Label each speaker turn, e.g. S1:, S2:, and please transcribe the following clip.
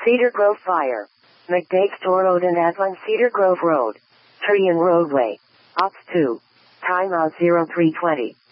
S1: Cedar Grove Fire. McDade Store Road and Adlin Cedar Grove Road. Tree and Roadway. Ops 2. Timeout 0320.